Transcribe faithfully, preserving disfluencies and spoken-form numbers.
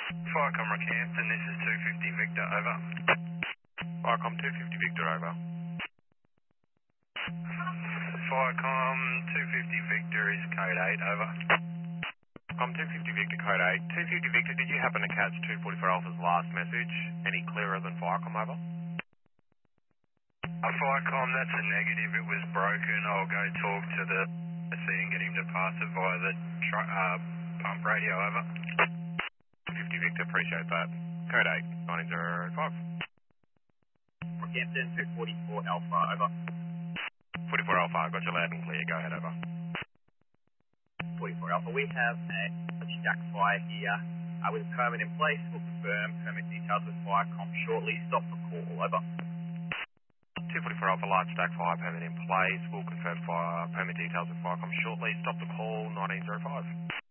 Firecom Rockhampton, this is two fifty Victor, over. Firecom two fifty Victor, over. Firecom two fifty Victor is code eight, over. Firecom two fifty Victor, code eight. two fifty Victor, did you happen to catch two forty-four Alpha's last message? Any clearer than Firecom, over? Uh, Firecom, that's a negative. It was broken. I'll go talk to the C and get him to pass it via the tr- uh, pump radio, over. two fifty Victor, appreciate that. Code eight, nine zero five. Rockhampton two forty-four Alpha, over. forty-four Alpha, got you loud and clear. Go ahead, over. forty-four Alpha, we have a stack fire here uh, with a permit in place. We'll confirm permit details with Firecom shortly. Stop the call, over. two forty-four Alpha, large stack fire permit in place. We'll confirm fire permit details with Firecom shortly. Stop the call, nineteen oh five.